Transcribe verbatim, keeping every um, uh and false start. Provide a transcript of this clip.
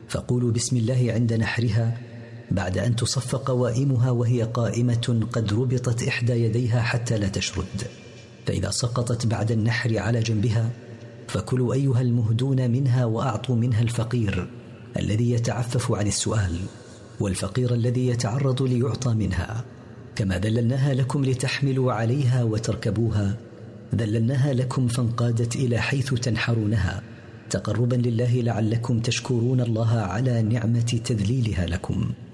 فقولوا بسم الله عند نحرها بعد أن تصف قوائمها وهي قائمة قد ربطت إحدى يديها حتى لا تشرد. فإذا سقطت بعد النحر على جنبها فكلوا أيها المهدون منها وأعطوا منها الفقير الذي يتعفف عن السؤال والفقير الذي يتعرض ليعطى منها. كما ذللناها لكم لتحملوا عليها وتركبوها ذللناها لكم فانقادت إلى حيث تنحرونها تقربا لله لعلكم تشكرون الله على نعمة تذليلها لكم.